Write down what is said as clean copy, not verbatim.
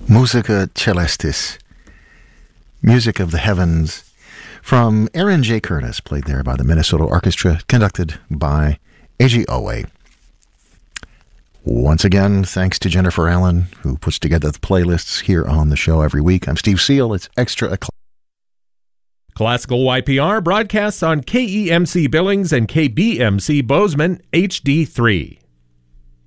Musica Celestis, music of the heavens, from Aaron J. Curtis, played there by the Minnesota Orchestra, conducted by A.G. Owe. Once again, thanks to Jennifer Allen, who puts together the playlists here on the show every week. I'm Steve Seal. It's Extra Classical YPR broadcasts on KEMC Billings and KBMC Bozeman HD3.